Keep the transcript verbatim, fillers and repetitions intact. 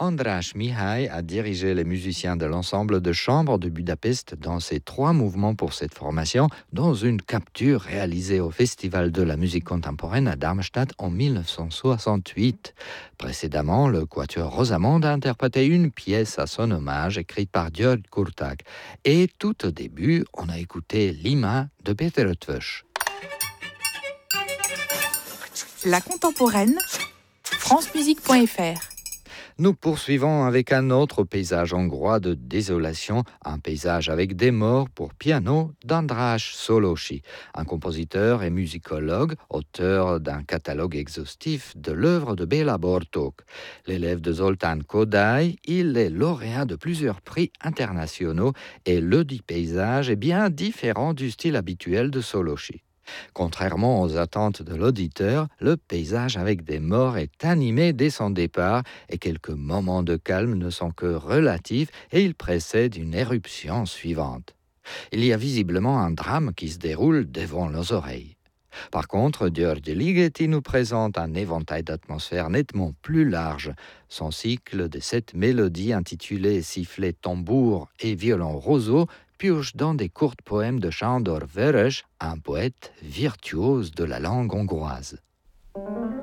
András Mihály a dirigé les musiciens de l'ensemble de chambre de Budapest dans ces trois mouvements pour cette formation, dans une capture réalisée au Festival de la musique contemporaine à Darmstadt en dix-neuf cent soixante-huit. Précédemment, le quatuor Rosamonde a interprété une pièce à son hommage écrite par György Kurtág. Et tout au début, on a écouté Lima de Péter Ötvös. La contemporaine, francemusique point f r. Nous poursuivons avec un autre paysage hongrois de désolation, un paysage avec des morts pour piano d'András Szolósi, un compositeur et musicologue, auteur d'un catalogue exhaustif de l'œuvre de Béla Bartók. L'élève de Zoltán Kodály, il est lauréat de plusieurs prix internationaux et le dit paysage est bien différent du style habituel de Szolósi. Contrairement aux attentes de l'auditeur, le paysage avec des morts est animé dès son départ et quelques moments de calme ne sont que relatifs et ils précèdent une éruption suivante. Il y a visiblement un drame qui se déroule devant nos oreilles. Par contre, György Ligeti nous présente un éventail d'atmosphères nettement plus large. Son cycle de sept mélodies intitulées Sifflet tambour et violon roseau pioche dans des courts poèmes de Sándor Vörös, un poète virtuose de la langue hongroise.